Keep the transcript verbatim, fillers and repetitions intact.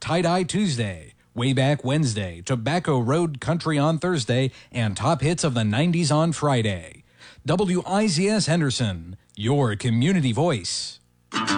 Tie-Dye Tuesday, Way Back Wednesday, Tobacco Road Country on Thursday, and Top Hits of the nineties on Friday. W I Z S Henderson, your community voice.